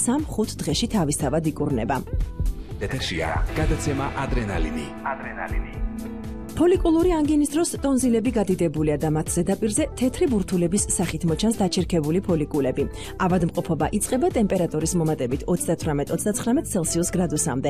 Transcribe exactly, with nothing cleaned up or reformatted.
სამ-ხუთ დღეში თავისთავად იკურნება. ეთერშია გადაცემა ადრენალინი. ადრენალინი. ფოლიკულური ანგინის დროს ტონზილები გადიდებულია და მათ ზედაპირზე თეთრი ბურთულების სახით მოჩანს დაჩერქებული ფოლიკულები. ავადმყოფობა იწყება ტემპერატურის მომატებით ოცდათვრამეტ ოცდაცხრამეტ ცელსიუს გრადუსამდე.